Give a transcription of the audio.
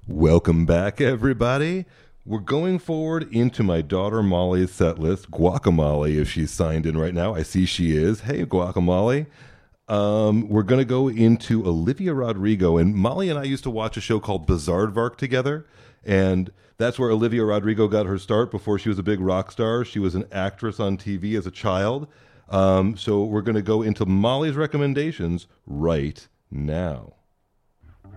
Welcome back, everybody. We're going forward into my daughter Molly's set list. Guacamole, if she's signed in right now. I see she is. Hey, Guacamole. We're going to go into Olivia Rodrigo. And Molly and I used to watch a show called Bizaardvark together. And that's where Olivia Rodrigo got her start before she was a big rock star. She was an actress on TV as a child. So we're going to go into Molly's recommendations right now.